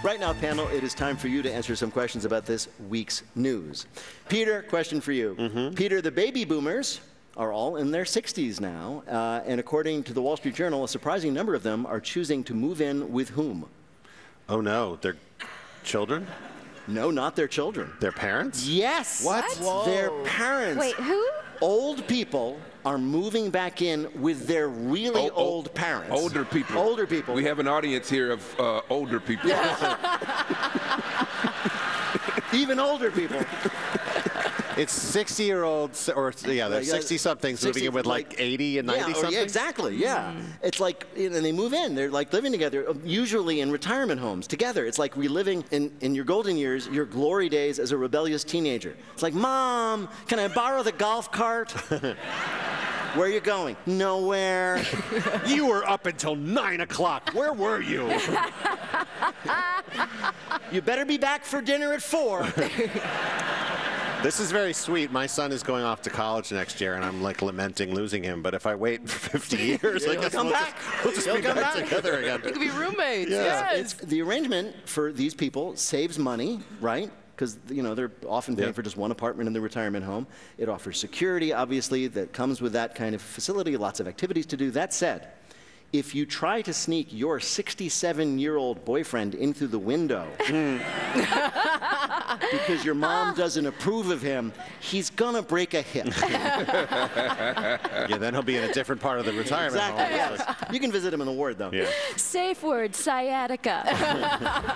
Right now, panel, it is time for you to answer some questions about this week's news. Peter, question for you. Peter, the baby boomers are all in their 60s now, and according to the Wall Street Journal, a surprising number of them are choosing to move in with whom? Oh no, their children? No, not their children. Their parents? Yes. What? Their parents. Wait, who? Old people are moving back in with their really old parents. Older people. Older people. We have an audience here of older people. Even older people. It's 60-year-olds, or yeah, they're 60-somethings moving in with like 80 and 90-somethings? Yeah, exactly, yeah. It's like, and they move in, they're like living together, usually in retirement homes, together. It's like reliving in your golden years, your glory days as a rebellious teenager. It's like, Mom, can I borrow the golf cart? Where are you going? Nowhere. You were up until 9 o'clock. Where were you? You better be back for dinner at 4. This is very sweet. My son is going off to college next year, and I'm like lamenting losing him. But if I wait for 50 years, I guess we'll just be back together again. You could be roommates. Yeah. Yes. The arrangement for these people saves money, right? Because they're often paying for just one apartment in the retirement home. It offers security, obviously, that comes with that kind of facility, lots of activities to do. That said, if you try to sneak your 67-year-old boyfriend in through the window because your mom doesn't approve of him, he's gonna break a hip. Yeah, then he'll be in a different part of the retirement home. Exactly, yes. You can visit him in the ward, though. Yeah. Safe word, sciatica.